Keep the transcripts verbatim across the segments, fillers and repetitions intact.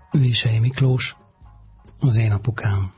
Vései Miklós, az én apukám.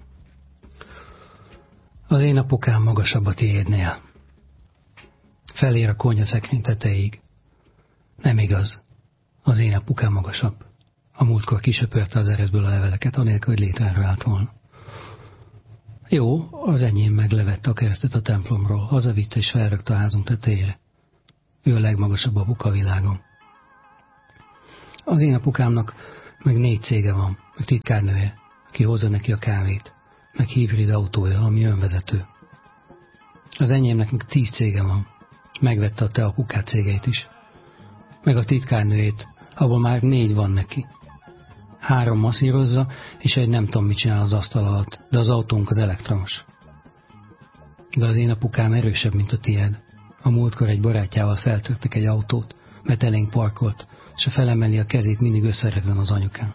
Az én apukám magasabb a tiédnél. Felér a konyhaszekrény tetejéig. Nem igaz. Az én apukám magasabb. A múltkor kisöpörte az ereszből a leveleket, anélkül, hogy létrára állt volna. Jó, az enyém meglevette a keresztet a templomról, hazavitte és felrögte a házunk tetejére. Ő a legmagasabb apuka a világon. Az én apukámnak meg négy cége van, meg titkárnője, aki hozza neki a kávét, meg hibrid autója, ami önvezető. Az enyémnek meg tíz cége van, megvette a te apukát cégeit is. Meg a titkárnőjét, abból már négy van neki. Három masszírozza, és egy nem tudom mit csinál az asztal alatt, de az autónk az elektromos. De az én apukám erősebb, mint a tied. A múltkor egy barátjával feltörtek egy autót, mert elénk parkolt, és ha felemeli a kezét, mindig összerezzen az anyukám.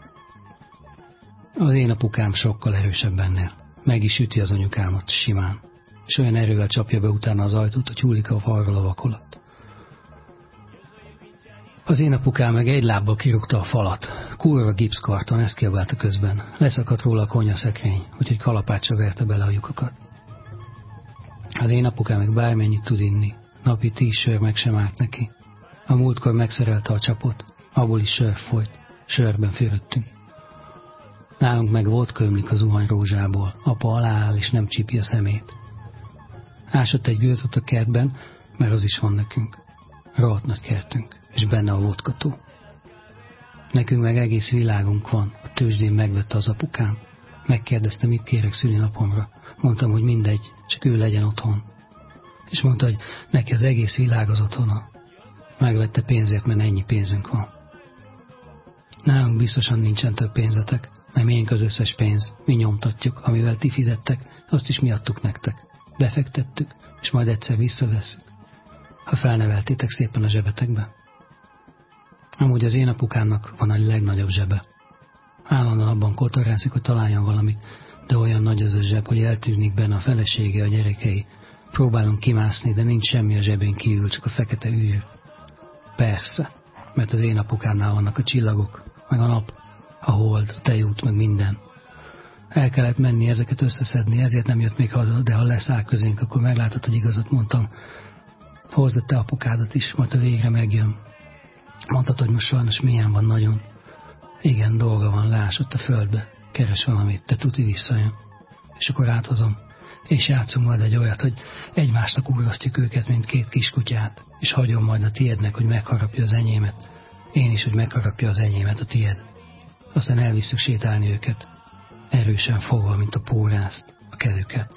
Az én apukám sokkal erősebb ennél. Meg is üti az anyukámat simán, és olyan erővel csapja be utána az ajtót, hogy hullik a falról a vakolat. Az én apukám meg egy lábbal kirúgta a falat. Kurva gipszkarton, ezt kiabálta közben. Leszakadt róla a konyhaszekrény, úgyhogy kalapáccsal verte bele a lyukakat. Az én apukám meg bármennyit tud inni. Napi tíz sör meg sem árt neki. A múltkor megszerelte a csapot, abból is sör folyt. Sörben fürödtünk. Nálunk meg vodka ömlik a zuhanyrózsából. Apa alááll és nem csípi a szemét. Ásott egy gőtot a kertben, mert az is van nekünk. Rohadt nagy kertünk, és benne a vodkató. Nekünk meg egész világunk van, a tőzsdén megvette az apukám. Megkérdezte, mit kérek szülinapomra. Mondtam, hogy mindegy, csak ő legyen otthon. És mondta, hogy neki az egész világ az otthona. Megvette pénzért, mert ennyi pénzünk van. Nálunk biztosan nincsen több pénzetek, mert miénk az összes pénz, mi nyomtatjuk, amivel ti fizettek, azt is mi adtuk nektek. Befektettük, és majd egyszer visszavesszük, ha felneveltétek szépen a zsebetekbe. Amúgy az én apukámnak van a legnagyobb zsebe. Állandóan abban kotorászik, hogy találjon valamit, de olyan nagy az a zseb, hogy eltűnik benne a felesége, a gyerekei. Próbálunk kimászni, de nincs semmi a zsebén kívül, csak a fekete űr. Persze, mert az én apukámnál vannak a csillagok, meg a nap, a hold, a tejút, meg minden. El kellett menni ezeket összeszedni, ezért nem jött még haza, de ha leszáll közénk, akkor meglátod, hogy igazat mondtam. Hozd te apukádat is, majd a végre megjön. Mondtad, hogy most sajnos milyen van nagyon. Igen, dolga van, leásott a földbe. Keres valamit, de tuti visszajön. És akkor áthozom. És játszunk majd egy olyat, hogy egymásnak ugrasztjuk őket, mint két kiskutyát. És hagyom majd a tiédnek, hogy megharapja az enyémet. Én is, hogy megharapja az enyémet a tiéd. Aztán elvisszük sétálni őket. Erősen fogva, mint a pórászt, a kezüket.